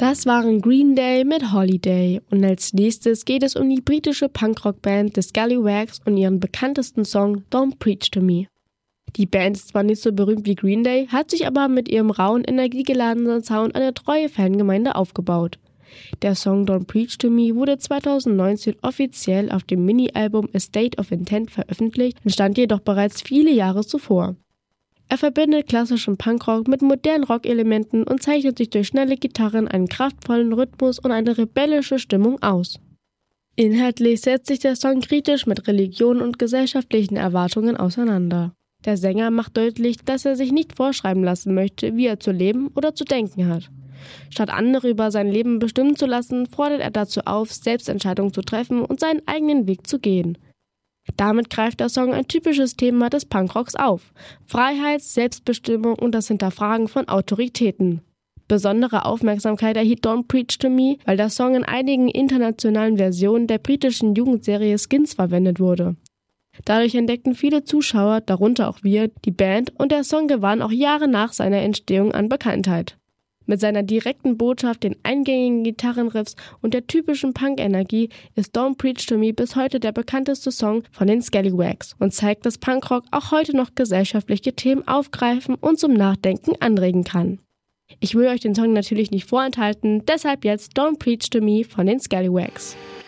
Das waren Green Day mit Holiday und als nächstes geht es um die britische Punkrock-Band The Scallywags und ihren bekanntesten Song Don't Preach to Me. Die Band ist zwar nicht so berühmt wie Green Day, hat sich aber mit ihrem rauen, energiegeladenen Sound eine treue Fangemeinde aufgebaut. Der Song Don't Preach to Me wurde 2019 offiziell auf dem Mini-Album A State of Intent veröffentlicht, entstand jedoch bereits viele Jahre zuvor. Er verbindet klassischen Punkrock mit modernen Rockelementen und zeichnet sich durch schnelle Gitarren, einen kraftvollen Rhythmus und eine rebellische Stimmung aus. Inhaltlich setzt sich der Song kritisch mit Religion und gesellschaftlichen Erwartungen auseinander. Der Sänger macht deutlich, dass er sich nicht vorschreiben lassen möchte, wie er zu leben oder zu denken hat. Statt andere über sein Leben bestimmen zu lassen, fordert er dazu auf, Selbstentscheidungen zu treffen und seinen eigenen Weg zu gehen. Damit greift der Song ein typisches Thema des Punkrocks auf: Freiheit, Selbstbestimmung und das Hinterfragen von Autoritäten. Besondere Aufmerksamkeit erhielt Don't Preach to Me, weil der Song in einigen internationalen Versionen der britischen Jugendserie Skins verwendet wurde. Dadurch entdeckten viele Zuschauer, darunter auch wir, die Band und der Song gewann auch Jahre nach seiner Entstehung an Bekanntheit. Mit seiner direkten Botschaft, den eingängigen Gitarrenriffs und der typischen Punk-Energie ist Don't Preach to Me bis heute der bekannteste Song von den Scallywags und zeigt, dass Punkrock auch heute noch gesellschaftliche Themen aufgreifen und zum Nachdenken anregen kann. Ich will euch den Song natürlich nicht vorenthalten, deshalb jetzt Don't Preach to Me von den Scallywags.